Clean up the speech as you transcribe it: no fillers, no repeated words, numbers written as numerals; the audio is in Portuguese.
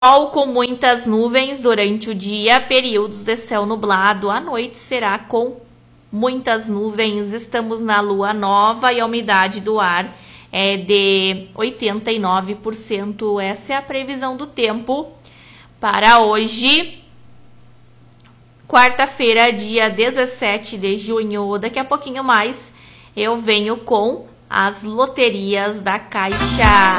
Sol com muitas nuvens durante o dia, períodos de céu nublado. À noite será com muitas nuvens. Estamos na lua nova e a umidade do ar é de 89%. Essa é a previsão do tempo para hoje, quarta-feira, dia 17 de junho. Daqui a pouquinho mais eu venho com as loterias da Caixa.